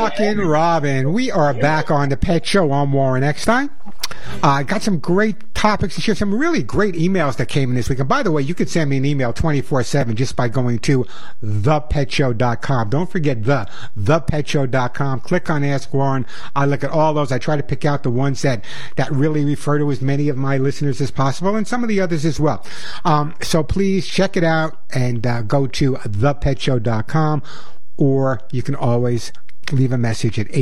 Rockin' Robin. We are back on the Pet Show. I'm Warren Eckstein. I got some great topics to share, some really great emails that came in this week. And by the way, you can send me an email 24/7 just by going to thepetshow.com. Don't forget thepetshow.com. Click on Ask Warren. I look at all those. I try to pick out the ones that really refer to as many of my listeners as possible, and some of the others as well. So please check it out and go to thepetshow.com, or you can always leave a message at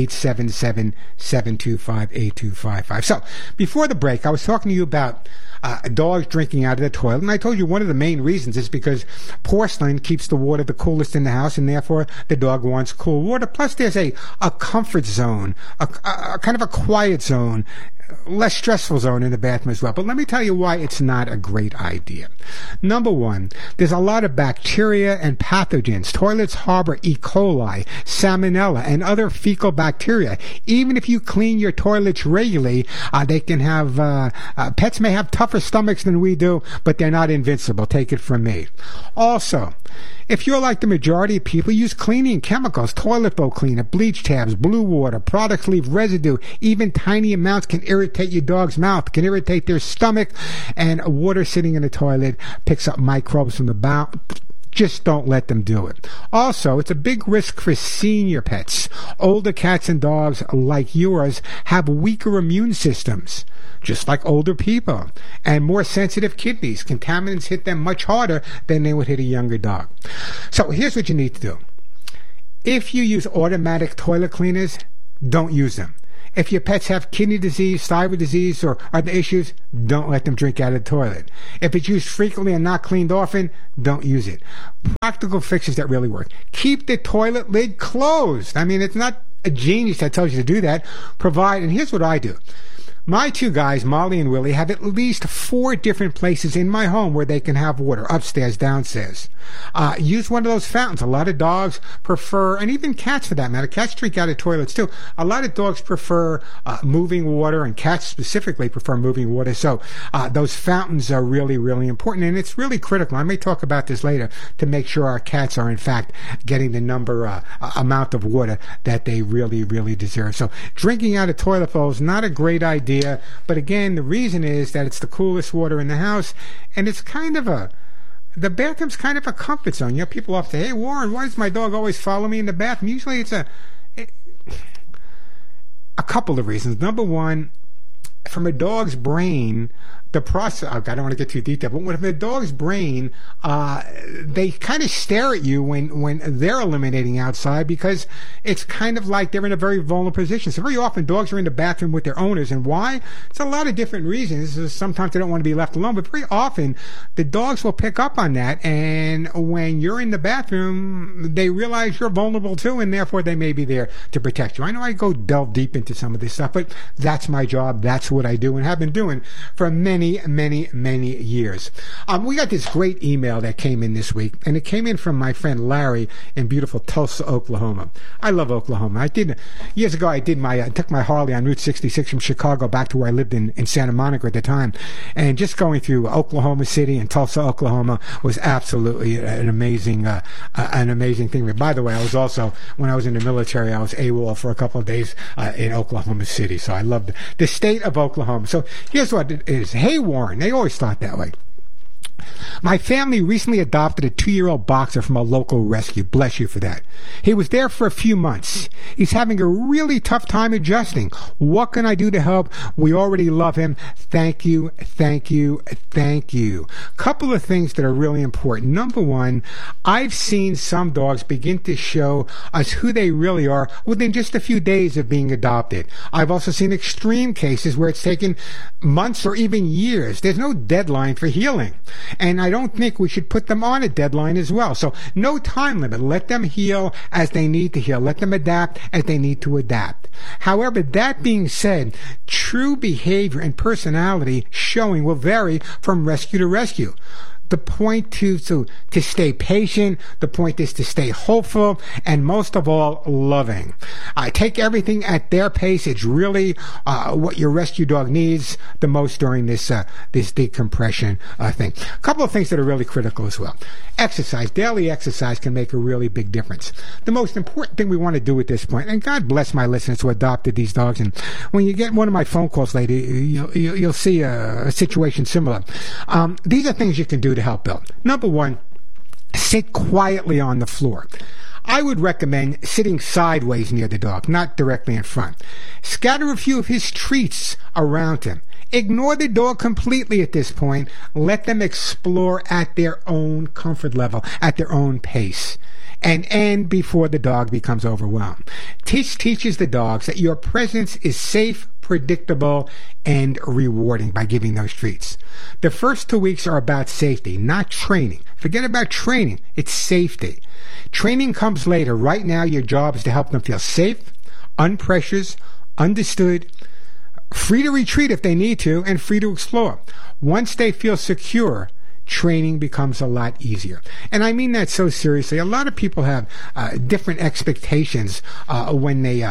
877-725-8255. So, before the break, I was talking to you about dogs drinking out of the toilet, and I told you one of the main reasons is because porcelain keeps the water the coolest in the house, and therefore the dog wants cool water. Plus, there's a comfort zone, a kind of a quiet zone, less stressful zone in the bathroom as well. But let me tell you why it's not a great idea. Number one, there's a lot of bacteria and pathogens. Toilets harbor E. coli, salmonella, and other fecal bacteria. Even if you clean your toilets regularly, they can have, pets may have tougher stomachs than we do, but they're not invincible. Take it from me. Also, if you're like the majority of people, use cleaning chemicals, toilet bowl cleaner, bleach tabs, blue water, products leave residue. Even tiny amounts can irritate your dog's mouth, can irritate their stomach, and water sitting in the toilet picks up microbes from the bowel. Just don't let them do it. Also, it's a big risk for senior pets. Older cats and dogs like yours have weaker immune systems, just like older people, and more sensitive kidneys. Contaminants hit them much harder than they would hit a younger dog. So here's what you need to do. If you use automatic toilet cleaners, don't use them. If your pets have kidney disease, thyroid disease, or other issues, don't let them drink out of the toilet. If it's used frequently and not cleaned often, don't use it. Practical fixes that really work. Keep the toilet lid closed. I mean, it's not a genius that tells you to do that. And here's what I do. My two guys, Molly and Willie, have at least 4 different places in my home where they can have water, upstairs, downstairs. Use one of those fountains. A lot of dogs prefer, and even cats for that matter, cats drink out of toilets too. A lot of dogs prefer moving water, and cats specifically prefer moving water. So those fountains are really, really important, and it's really critical. I may talk about this later to make sure our cats are in fact getting the amount of water that they really, really deserve. So drinking out of toilet bowl is not a great idea. But again, the reason is that it's the coolest water in the house, and it's kind of the bathroom's kind of a comfort zone. You know, people often say, "Hey, Warren, why does my dog always follow me in the bathroom?" Usually it's a couple of reasons. Number one, from a dog's brain, the process, I don't want to get too detailed, but from a dog's brain, they kind of stare at you when they're eliminating outside, because it's kind of like they're in a very vulnerable position. So very often dogs are in the bathroom with their owners. And why? It's a lot of different reasons. Sometimes they don't want to be left alone, but very often the dogs will pick up on that. And when you're in the bathroom, they realize you're vulnerable too, and therefore they may be there to protect you. I know I go delve deep into some of this stuff, but that's my job. That's what I do and have been doing for many years. We got this great email that came in this week, and it came in from my friend Larry in beautiful Tulsa, Oklahoma. I love Oklahoma. Years ago, I took my Harley on Route 66 from Chicago back to where I lived in Santa Monica at the time, and just going through Oklahoma City and Tulsa, Oklahoma was absolutely an amazing thing. By the way, I was also, when I was in the military, I was AWOL for a couple of days in Oklahoma City, so I loved the state of Oklahoma. So here's what it is. Hey, Warren, they always thought that way. My family recently adopted a 2-year-old boxer from a local rescue. Bless you for that. He was there for a few months. He's having a really tough time adjusting. What can I do to help? We already love him. Thank you. Couple of things that are really important. Number one, I've seen some dogs begin to show us who they really are within just a few days of being adopted. I've also seen extreme cases where it's taken months or even years. There's no deadline for healing. And I don't think we should put them on a deadline as well. So no time limit. Let them heal as they need to heal. Let them adapt as they need to adapt. However, that being said, true behavior and personality showing will vary from rescue to rescue. The point to stay patient. The point is to stay hopeful, and most of all, loving. Take everything at their pace. It's really what your rescue dog needs the most during this decompression thing. A couple of things that are really critical as well. Exercise. Daily exercise can make a really big difference. The most important thing we want to do at this point, and God bless my listeners who adopted these dogs, and when you get one of my phone calls later, you'll see a situation similar. These are things you can do to help Bill. Number one, sit quietly on the floor. I would recommend sitting sideways near the dog, not directly in front. Scatter a few of his treats around him. Ignore the dog completely at this point. Let them explore at their own comfort level, at their own pace, and end before the dog becomes overwhelmed. Teaches the dogs that your presence is safe, predictable, and rewarding by giving those treats. The first 2 weeks are about safety, not training. Forget about training. It's safety. Training comes later. Right now, your job is to help them feel safe, unpressured, understood, free to retreat if they need to, and free to explore. Once they feel secure, training becomes a lot easier. And I mean that so seriously. A lot of people have different expectations when they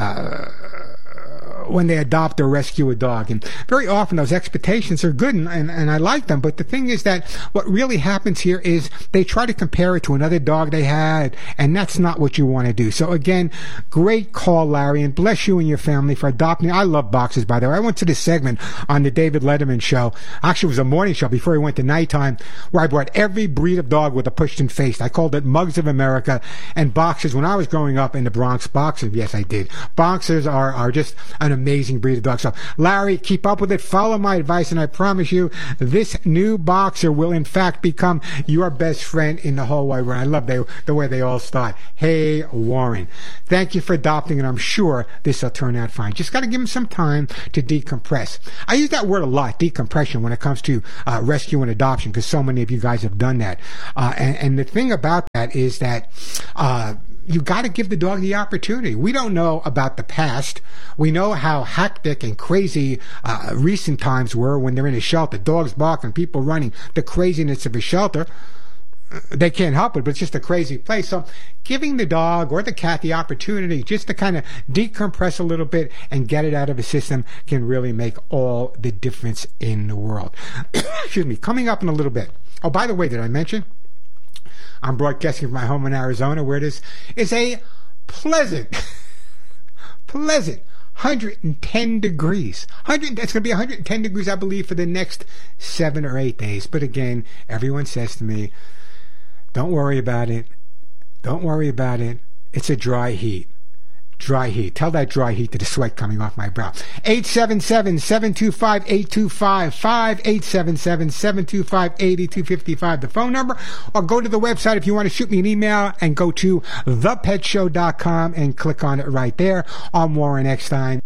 adopt or rescue a dog. And very often those expectations are good and I like them. But the thing is that what really happens here is they try to compare it to another dog they had, and that's not what you want to do. So again, great call, Larry, and bless you and your family for adopting. I love boxers, by the way. I went to this segment on the David Letterman show. Actually, it was a morning show before he went to nighttime, where I brought every breed of dog with a pushed-in face. I called it Mugs of America. And boxers, when I was growing up in the Bronx, boxers, yes, I did. Boxers are just an amazing breed of dog. So, Larry, keep up with it. Follow my advice, and I promise you, this new boxer will, in fact, become your best friend in the whole wide world. I love the way they all start. Hey, Warren, thank you for adopting, and I'm sure this will turn out fine. Just got to give him some time to decompress. I use that word a lot, decompression, when it comes to rescue and adoption, because so many of you guys have done that. And the thing about that is that you got to give the dog the opportunity. We don't know about the past. We know how hectic and crazy recent times were when they're in a shelter. Dogs barking, people running, the craziness of a shelter. They can't help it, but it's just a crazy place. So giving the dog or the cat the opportunity just to kind of decompress a little bit and get it out of the system can really make all the difference in the world. Excuse me. Coming up in a little bit. Oh, by the way, did I mention I'm broadcasting from my home in Arizona, where it is a pleasant 110 degrees. It's going to be 110 degrees, I believe, for the next 7 or 8 days. But again, everyone says to me, don't worry about it. Don't worry about it. It's a dry heat. Dry heat. Tell that dry heat to the sweat coming off my brow. 877-725-8255, 877-725-8255, the phone number, or go to the website if you want to shoot me an email and go to thepetshow.com and click on it right there. I'm Warren Eckstein.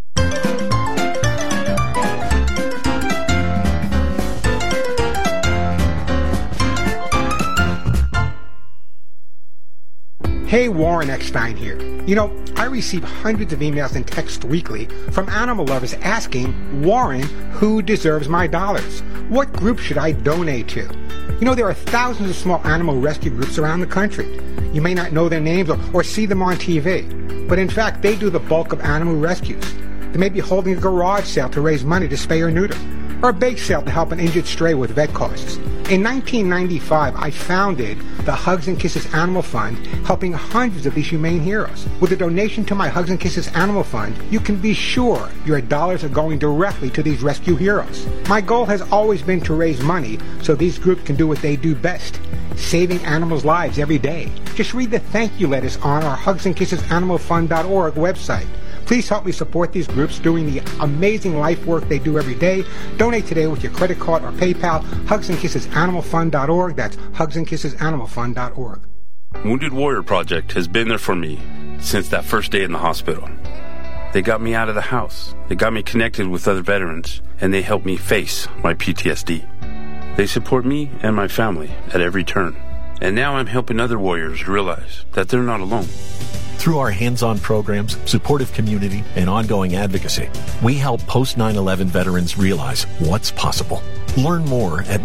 Hey, Warren Eckstein here. You know, I receive hundreds of emails and texts weekly from animal lovers asking, Warren, who deserves my dollars? What group should I donate to? You know, there are thousands of small animal rescue groups around the country. You may not know their names or see them on TV, but in fact, they do the bulk of animal rescues. They may be holding a garage sale to raise money to spay or neuter, or a bake sale to help an injured stray with vet costs. In 1995, I founded the Hugs and Kisses Animal Fund, helping hundreds of these humane heroes. With a donation to my Hugs and Kisses Animal Fund, you can be sure your dollars are going directly to these rescue heroes. My goal has always been to raise money so these groups can do what they do best, saving animals' lives every day. Just read the thank you letters on our HugsandKissesAnimalFund.org website. Please help me support these groups doing the amazing life work they do every day. Donate today with your credit card or PayPal. HugsandKissesAnimalFund.org. That's HugsandKissesAnimalFund.org. Wounded Warrior Project has been there for me since that first day in the hospital. They got me out of the house. They got me connected with other veterans, and they helped me face my PTSD. They support me and my family at every turn. And now I'm helping other warriors realize that they're not alone. Through our hands-on programs, supportive community, and ongoing advocacy, we help post-9/11 veterans realize what's possible. Learn more at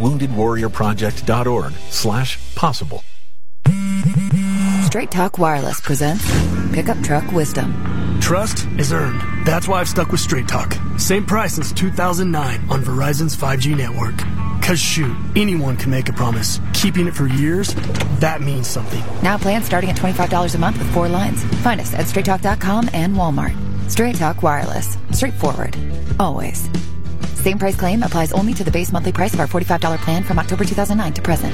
woundedwarriorproject.org/possible. Straight Talk Wireless presents Pickup Truck Wisdom. Trust is earned. That's why I've stuck with Straight Talk. Same price since 2009 on Verizon's 5G network. Cause shoot, anyone can make a promise. Keeping it for years, that means something. Now plans starting at $25 a month with 4 lines. Find us at straighttalk.com and Walmart. Straight Talk Wireless. Straightforward. Always. Same price claim applies only to the base monthly price of our $45 plan from October 2009 to present.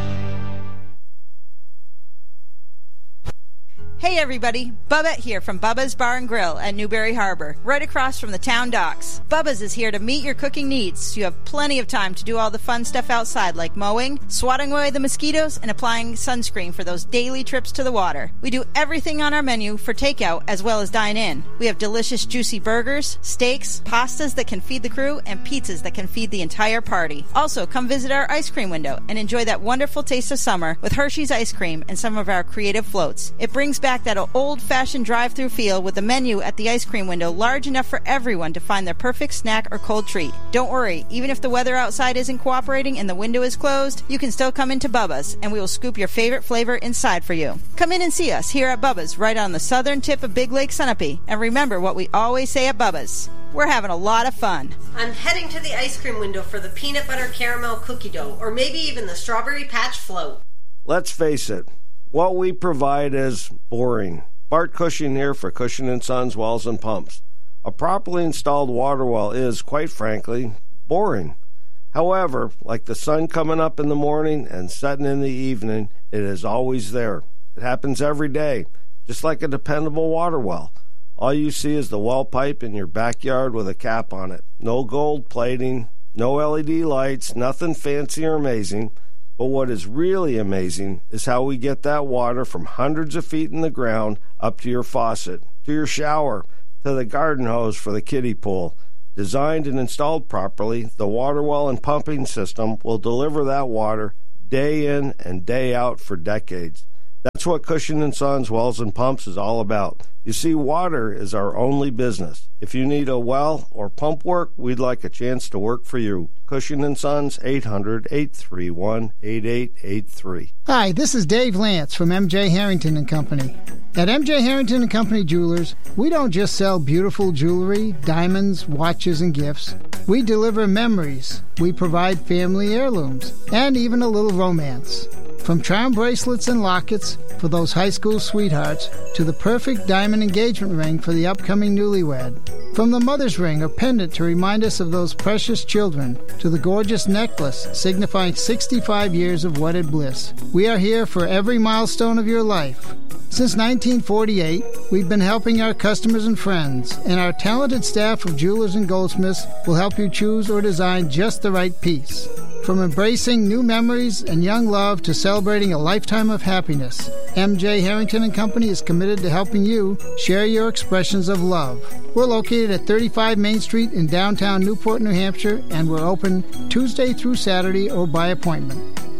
Hey everybody, Bubba here from Bubba's Bar and Grill at Newberry Harbor, right across from the town docks. Bubba's is here to meet your cooking needs, so you have plenty of time to do all the fun stuff outside like mowing, swatting away the mosquitoes, and applying sunscreen for those daily trips to the water. We do everything on our menu for takeout as well as dine in. We have delicious juicy burgers, steaks, pastas that can feed the crew, and pizzas that can feed the entire party. Also, come visit our ice cream window and enjoy that wonderful taste of summer with Hershey's ice cream and some of our creative floats. It brings back that old-fashioned drive-through feel with the menu at the ice cream window large enough for everyone to find their perfect snack or cold treat. Don't worry, even if the weather outside isn't cooperating and the window is closed, you can still come into Bubba's and we will scoop your favorite flavor inside for you. Come in and see us here at Bubba's right on the southern tip of Big Lake Sunapee, and remember what we always say at Bubba's. We're having a lot of fun. I'm heading to the ice cream window for the peanut butter caramel cookie dough, or maybe even the strawberry patch float. Let's face it, what we provide is boring. Bart Cushing here for Cushing & Sons Wells and Pumps. A properly installed water well is, quite frankly, boring. However, like the sun coming up in the morning and setting in the evening, it is always there. It happens every day, just like a dependable water well. All you see is the well pipe in your backyard with a cap on it. No gold plating, no LED lights, nothing fancy or amazing. But what is really amazing is how we get that water from hundreds of feet in the ground up to your faucet, to your shower, to the garden hose for the kiddie pool. Designed and installed properly, the water well and pumping system will deliver that water day in and day out for decades. That's what Cushing & Sons Wells and Pumps is all about. You see, water is our only business. If you need a well or pump work, we'd like a chance to work for you. Cushing & Sons, 800-831-8883. Hi, this is Dave Lance from M.J. Harrington & Company. At M.J. Harrington & Company Jewelers, we don't just sell beautiful jewelry, diamonds, watches, and gifts. We deliver memories. We provide family heirlooms, and even a little romance. From charm bracelets and lockets for those high school sweethearts to the perfect diamond engagement ring for the upcoming newlywed. From the mother's ring or pendant to remind us of those precious children to the gorgeous necklace signifying 65 years of wedded bliss. We are here for every milestone of your life. Since 1948, we've been helping our customers and friends, and our talented staff of jewelers and goldsmiths will help you choose or design just the right piece. From embracing new memories and young love to celebrating a lifetime of happiness, M.J. Harrington & Company is committed to helping you share your expressions of love. We're located at 35 Main Street in downtown Newport, New Hampshire, and we're open Tuesday through Saturday or by appointment.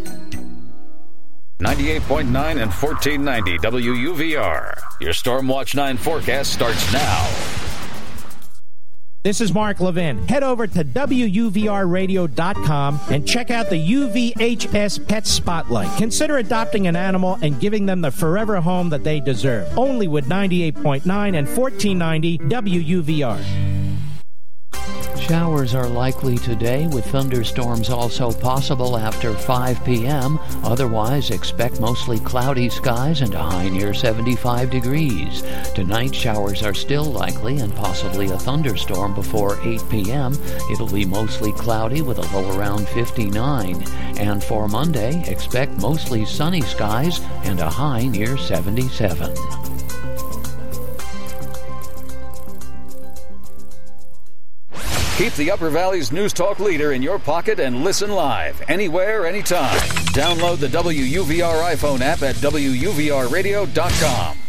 98.9 and 1490 WUVR. Your Stormwatch 9 forecast starts now. This is Mark Levin. Head over to WUVRradio.com and check out the UVHS Pet Spotlight. Consider adopting an animal and giving them the forever home that they deserve. Only with 98.9 and 1490 WUVR. Showers are likely today, with thunderstorms also possible after 5 p.m. Otherwise, expect mostly cloudy skies and a high near 75 degrees. Tonight, showers are still likely and possibly a thunderstorm before 8 p.m. It'll be mostly cloudy with a low around 59. And for Monday, expect mostly sunny skies and a high near 77. Keep the Upper Valley's News Talk leader in your pocket and listen live, anywhere, anytime. Download the WUVR iPhone app at WUVRradio.com.